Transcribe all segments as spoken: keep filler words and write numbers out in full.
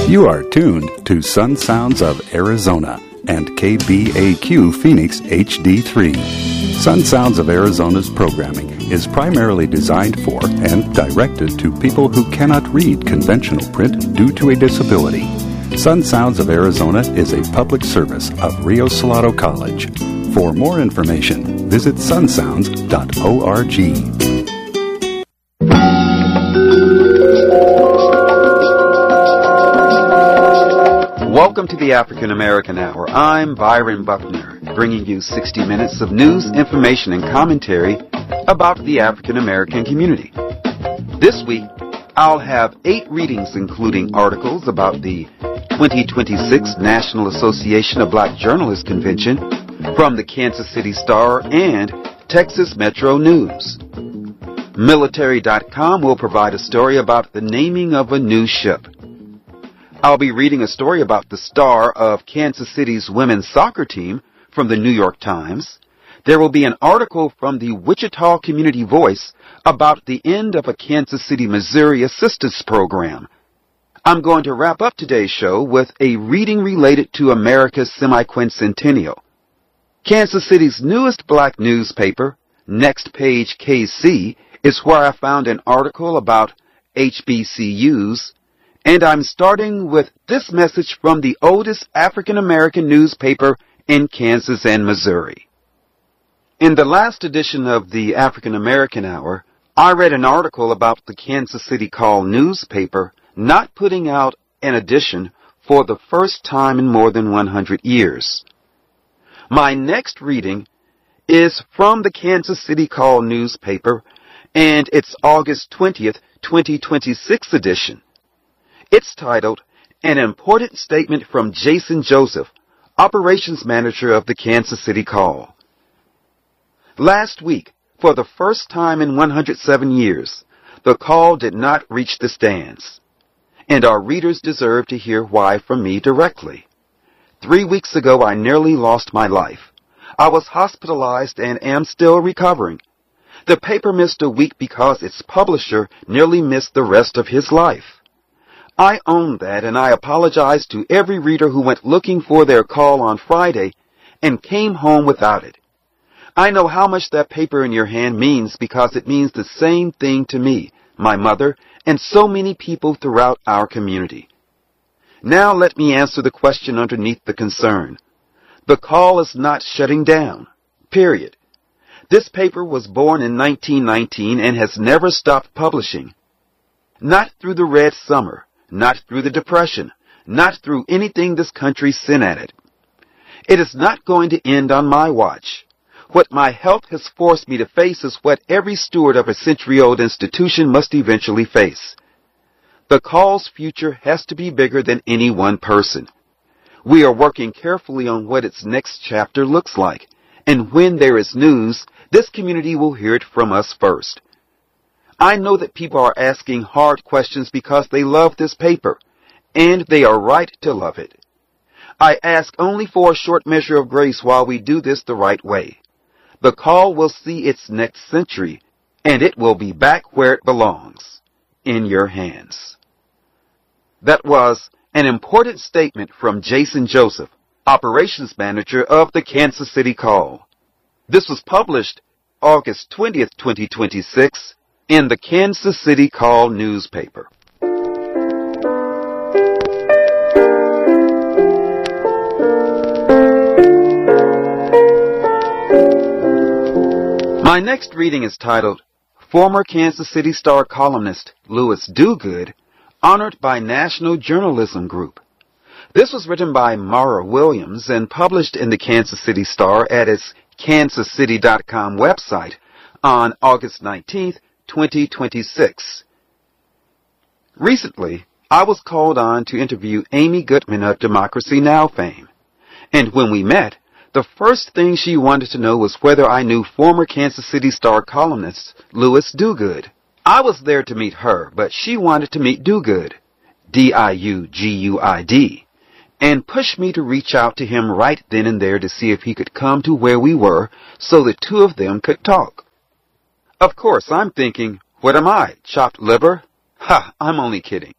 You are tuned to Sun Sounds of Arizona and K B A Q Phoenix H D three. Sun Sounds of Arizona's programming is primarily designed for and directed to people who cannot read conventional print due to a disability. Sun Sounds of Arizona is a public service of Rio Salado College. For more information, visit sun sounds dot org. Welcome to the African American Hour. I'm Byron Buckner, bringing you sixty minutes of news, information, and commentary about the African American community. This week, I'll have eight readings, including articles about the twenty twenty-six National Association of Black Journalists Convention from the Kansas City Star and Texas Metro News. Military dot com will provide a story about the naming of a new ship. I'll be reading a story about the star of Kansas City's women's soccer team from the New York Times. There will be an article from the Wichita Community Voice about the end of a Kansas City, Missouri assistance program. I'm going to wrap up today's show with a reading related to America's semi-quincentennial. Kansas City's newest black newspaper, Next Page K C, is where I found an article about H B C Us, and I'm starting with this message from the oldest African American newspaper in Kansas and Missouri. In the last edition of the African American Hour, I read an article about the Kansas City Call newspaper not putting out an edition for the first time in more than one hundred years. My next reading is from the Kansas City Call newspaper, and it's August twentieth, twenty twenty-six edition. It's titled, An Important Statement from Jason Joseph, Operations Manager of the Kansas City Call. Last week, for the first time in one hundred seven years, the Call did not reach the stands. And our readers deserve to hear why from me directly. Three weeks ago, I nearly lost my life. I was hospitalized and am still recovering. The paper missed a week because its publisher nearly missed the rest of his life. I own that, and I apologize to every reader who went looking for their Call on Friday and came home without it. I know how much that paper in your hand means because it means the same thing to me, my mother, and so many people throughout our community. Now let me answer the question underneath the concern. The Call is not shutting down, period. This paper was born in nineteen nineteen and has never stopped publishing. Not through the Red Summer, not through the Depression, not through anything this country sent at it. It is not going to end on my watch. What my health has forced me to face is what every steward of a century-old institution must eventually face. The Call's future has to be bigger than any one person. We are working carefully on what its next chapter looks like, and when there is news, this community will hear it from us first. I know that people are asking hard questions because they love this paper, and they are right to love it. I ask only for a short measure of grace while we do this the right way. The Call will see its next century, and it will be back where it belongs, in your hands. That was an important statement from Jason Joseph, Operations Manager of the Kansas City Call. This was published August twentieth, twenty twenty-six, in the Kansas City Call newspaper. My next reading is titled, Former Kansas City Star columnist Louis Duguid Honored by National Journalism Group. This was written by Mara Williams and published in the Kansas City Star at its kansas city dot com website on August nineteenth, twenty twenty-six. Recently, I was called on to interview Amy Goodman of Democracy Now! Fame. And when we met, the first thing she wanted to know was whether I knew former Kansas City Star columnist Louis Duguid. I was there to meet her, but she wanted to meet Duguid, D I U G U I D, and pushed me to reach out to him right then and there to see if he could come to where we were so the two of them could talk. Of course, I'm thinking, what am I, chopped liver? Ha, I'm only kidding.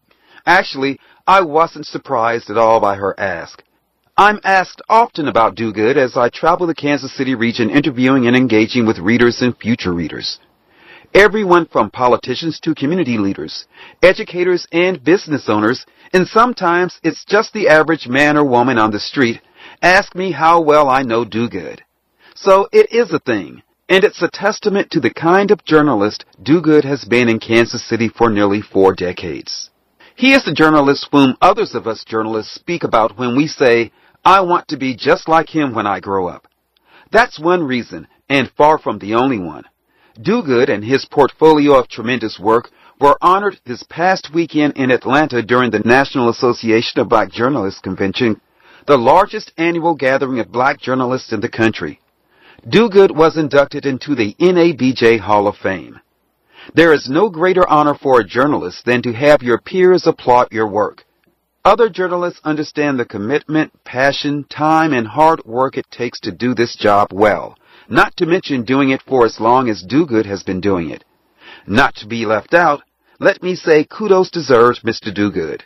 Actually, I wasn't surprised at all by her ask. I'm asked often about Do Good as I travel the Kansas City region interviewing and engaging with readers and future readers. Everyone from politicians to community leaders, educators and business owners, and sometimes it's just the average man or woman on the street, ask me how well I know Do Good. So it is a thing, and it's a testament to the kind of journalist Do Good has been in Kansas City for nearly four decades. He is the journalist whom others of us journalists speak about when we say, I want to be just like him when I grow up. That's one reason, and far from the only one. Do Good and his portfolio of tremendous work were honored this past weekend in Atlanta during the National Association of Black Journalists Convention, the largest annual gathering of black journalists in the country. Do Good was inducted into the N A B J Hall of Fame. There is no greater honor for a journalist than to have your peers applaud your work. Other journalists understand the commitment, passion, time, and hard work it takes to do this job well. Not to mention doing it for as long as Do Good has been doing it. Not to be left out, let me say kudos deserves Mister Do Good.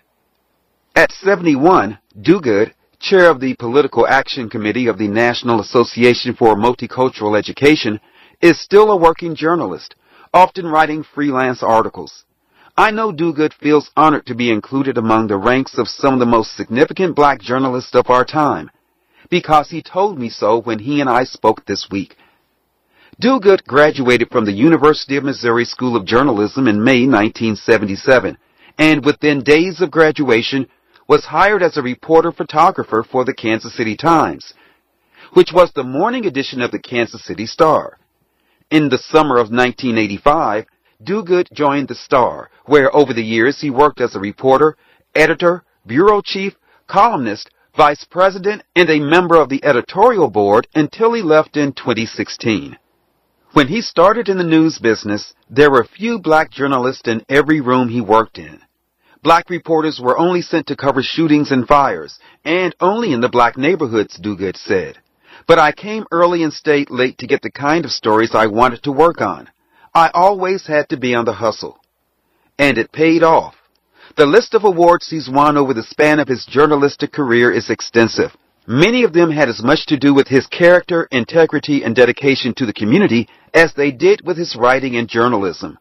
At seventy-one, Do Good, chair of the Political Action Committee of the National Association for Multicultural Education, is still a working journalist, often writing freelance articles. I know Do Good feels honored to be included among the ranks of some of the most significant black journalists of our time, because he told me so when he and I spoke this week. Do Good graduated from the University of Missouri School of Journalism in May nineteen seventy-seven, and within days of graduation was hired as a reporter-photographer for the Kansas City Times, which was the morning edition of the Kansas City Star. In the summer of nineteen eighty-five, Do Good joined the Star, where over the years he worked as a reporter, editor, bureau chief, columnist, vice president, and a member of the editorial board until he left in twenty sixteen. When he started in the news business, there were few black journalists in every room he worked in. Black reporters were only sent to cover shootings and fires, and only in the black neighborhoods, Do Good said. But I came early and stayed late to get the kind of stories I wanted to work on. I always had to be on the hustle. And it paid off. The list of awards he's won over the span of his journalistic career is extensive. Many of them had as much to do with his character, integrity, and dedication to the community as they did with his writing and journalism.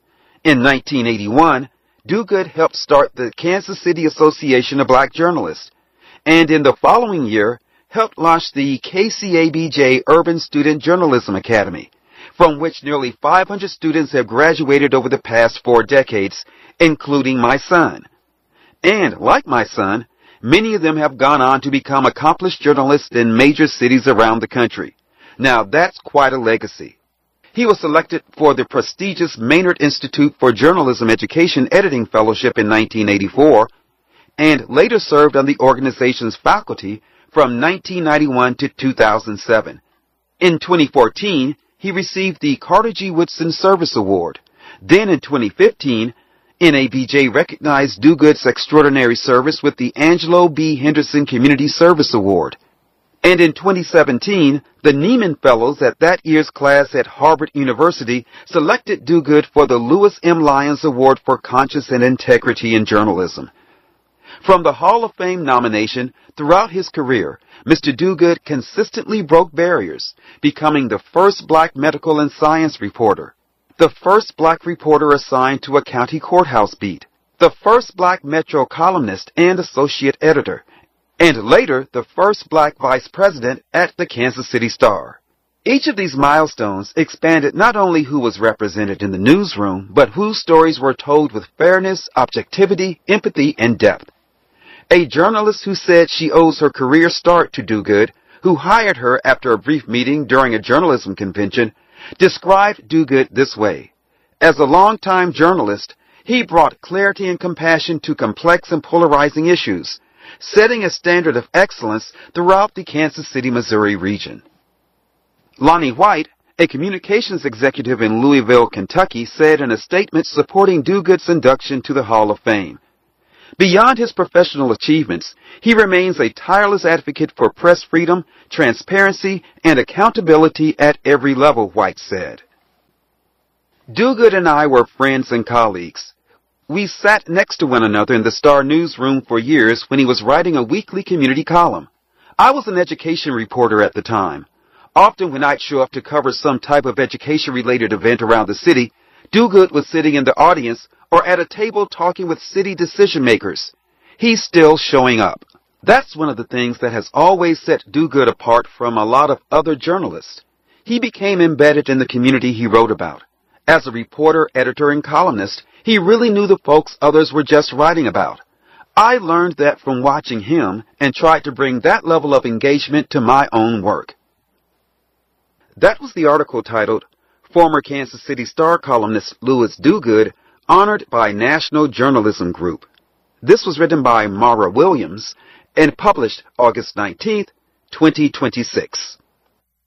In nineteen eighty-one, Do Good helped start the Kansas City Association of Black Journalists, and in the following year helped launch the K C A B J Urban Student Journalism Academy, from which nearly five hundred students have graduated over the past four decades, including my son. And, like my son, many of them have gone on to become accomplished journalists in major cities around the country. Now, that's quite a legacy. He was selected for the prestigious Maynard Institute for Journalism Education Editing Fellowship in nineteen eighty-four, and later served on the organization's faculty from nineteen ninety-one to two thousand seven. In twenty fourteen, he received the Carter G. Woodson Service Award. Then in twenty fifteen, N A B J recognized Do Good's extraordinary service with the Angelo B. Henderson Community Service Award. And in twenty seventeen, the Neiman Fellows at that year's class at Harvard University selected Do Good for the Lewis M. Lyons Award for Conscience and Integrity in Journalism. From the Hall of Fame nomination, throughout his career, Mister Do Good consistently broke barriers, becoming the first black medical and science reporter, the first black reporter assigned to a county courthouse beat, the first black Metro columnist and associate editor, and later the first black vice president at the Kansas City Star. Each of these milestones expanded not only who was represented in the newsroom, but whose stories were told with fairness, objectivity, empathy, and depth. A journalist who said she owes her career start to Do Good, who hired her after a brief meeting during a journalism convention, described Do Good this way. As a longtime journalist, he brought clarity and compassion to complex and polarizing issues, setting a standard of excellence throughout the Kansas City, Missouri region. Lonnie White, a communications executive in Louisville, Kentucky, said in a statement supporting Do Good's induction to the Hall of Fame, "Beyond his professional achievements, he remains a tireless advocate for press freedom, transparency, and accountability at every level," White said. Do Good and I were friends and colleagues. We sat next to one another in the Star newsroom for years when he was writing a weekly community column. I was an education reporter at the time. Often when I'd show up to cover some type of education-related event around the city, Dogood was sitting in the audience or at a table talking with city decision-makers. He's still showing up. That's one of the things that has always set Dogood apart from a lot of other journalists. He became embedded in the community he wrote about. As a reporter, editor, and columnist, he really knew the folks others were just writing about. I learned that from watching him and tried to bring that level of engagement to my own work. That was the article titled, Former Kansas City Star columnist Louis Dogood, Honored by National Journalism Group. This was written by Mara Williams and published August nineteenth, twenty twenty-six.